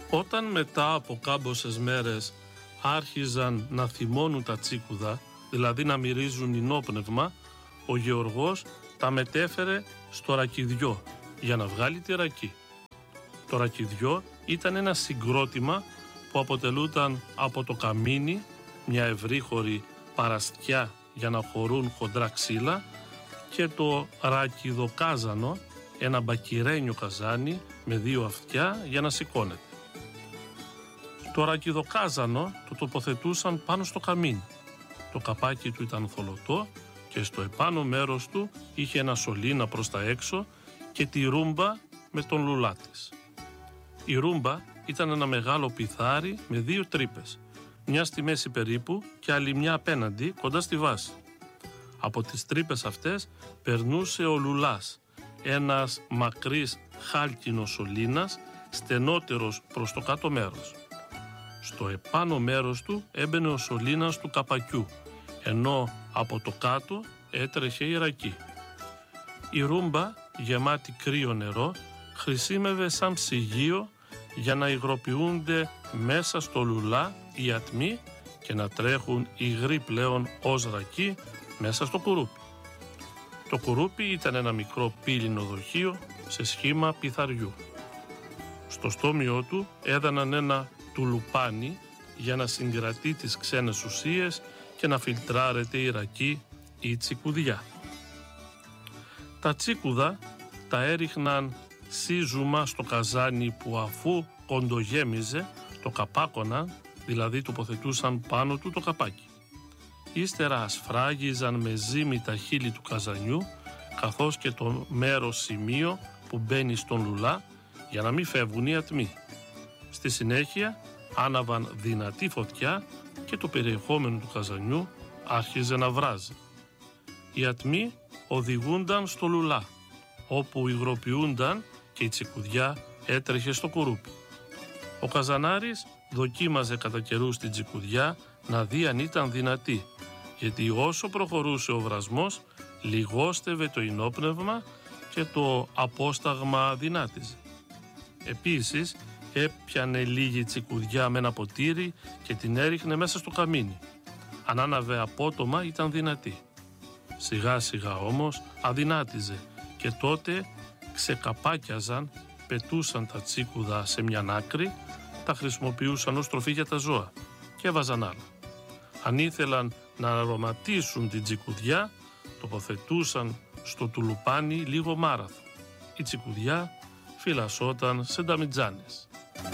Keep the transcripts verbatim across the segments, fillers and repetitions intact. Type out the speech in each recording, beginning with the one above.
Όταν μετά από κάμποσες μέρες άρχιζαν να θυμώνουν τα τσίκουδα, δηλαδή να μυρίζουν ινόπνευμα, ο γεωργός τα μετέφερε στο ρακιδιό για να βγάλει τη ρακή. Το ρακιδιό ήταν ένα συγκρότημα που αποτελούταν από το καμίνι, μια ευρύχωρη παραστιά για να χωρούν χοντρά ξύλα, και το ρακιδοκάζανο, ένα μπακυρένιο καζάνι με δύο αυτιά για να σηκώνεται. Το ρακιδοκάζανο το τοποθετούσαν πάνω στο καμίνι. Το καπάκι του ήταν θολωτό και στο επάνω μέρος του είχε ένα σωλήνα προς τα έξω και τη ρούμπα με τον λουλά της. Η ρούμπα ήταν ένα μεγάλο πιθάρι με δύο τρύπες, μια στη μέση περίπου και άλλη μια απέναντι κοντά στη βάση. Από τις τρύπες αυτές περνούσε ο λουλάς, ένας μακρύς χάλκινος σωλήνας, στενότερος προς το κάτω μέρος. Στο επάνω μέρος του έμπαινε ο σωλήνας του καπακιού, ενώ από το κάτω έτρεχε η ρακή. Η ρούμπα, γεμάτη κρύο νερό, χρησίμευε σαν ψυγείο για να υγροποιούνται μέσα στο λουλά οι ατμοί και να τρέχουν υγροί πλέον ως ρακή μέσα στο κουρούπι. Το κουρούπι ήταν ένα μικρό πύλινο δοχείο σε σχήμα πιθαριού. Στο στόμιο του έδαναν ένα τουλουπάνι για να συγκρατεί τις ξένες ουσίες και να φιλτράρεται η ρακή ή τσικουδιά. Τα τσίκουδα τα έριχναν σύζουμα στο καζάνι που, αφού κοντογέμιζε, το καπάκωναν, δηλαδή τοποθετούσαν πάνω του το καπάκι. Ύστερα ασφράγιζαν με ζύμη τα χείλη του καζανιού, καθώς και το μέρος σημείο που μπαίνει στον λουλά για να μην φεύγουν οι ατμοί. Στη συνέχεια άναβαν δυνατή φωτιά και το περιεχόμενο του καζανιού άρχιζε να βράζει. Οι ατμοί οδηγούνταν στο λουλά, όπου υγροποιούνταν και η τσικουδιά έτρεχε στο κουρούπι. Ο καζανάρης δοκίμαζε κατά καιρούς την τσικουδιά να δει αν ήταν δυνατή, γιατί όσο προχωρούσε ο βρασμός λιγόστευε το ινόπνευμα και το απόσταγμα δυνάτιζε. Επίσης έπιανε λίγη τσικουδιά με ένα ποτήρι και την έριχνε μέσα στο καμίνι. Αν άναβε απότομα ήταν δυνατή. Σιγά σιγά όμως αδυνάτιζε και τότε ξεκαπάκιαζαν, πετούσαν τα τσίκουδα σε μια άκρη, τα χρησιμοποιούσαν ως τροφή για τα ζώα και έβαζαν άλλα. Αν ήθελαν να αρωματίσουν την τσικουδιά, τοποθετούσαν στο τουλουπάνι λίγο μάραθο. Η τσικουδιά φυλασσόταν σε νταμιτζάνες.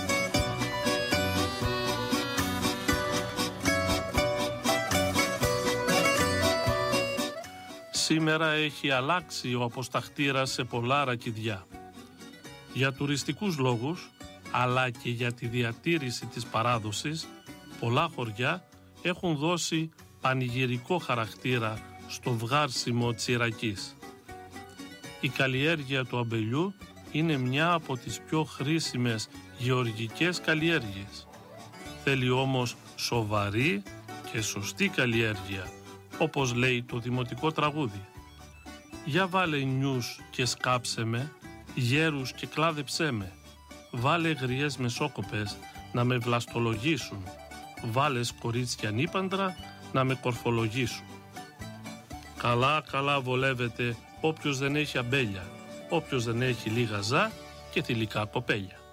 Σήμερα έχει αλλάξει ο αποσταχτήρας σε πολλά ρακιδιά. Για τουριστικούς λόγους, αλλά και για τη διατήρηση της παράδοσης, πολλά χωριά έχουν δώσει πανηγυρικό χαρακτήρα στο βγάρσιμο της ρακής. Η καλλιέργεια του αμπελιού είναι μια από τις πιο χρήσιμες γεωργικές καλλιέργειες. Θέλει όμως σοβαρή και σωστή καλλιέργεια, όπως λέει το δημοτικό τραγούδι. Για βάλε νιούς και σκάψε με, γέρους και κλάδεψέ με, βάλε γριές μεσόκοπες να με βλαστολογήσουν, βάλε κορίτσια νήπαντρα να με κορφολογήσουν. Καλά καλά βολεύεται όποιος δεν έχει αμπέλια, όποιος δεν έχει λίγα ζά και θηλυκά κοπέλια.